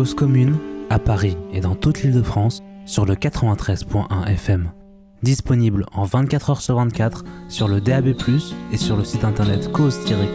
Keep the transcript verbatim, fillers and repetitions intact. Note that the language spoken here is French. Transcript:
Cause commune, à Paris et dans toute l'Île-de-France, sur le quatre-vingt-treize point un F M. Disponible en vingt-quatre heures sur vingt-quatre sur le D A B plus, et sur le site internet cause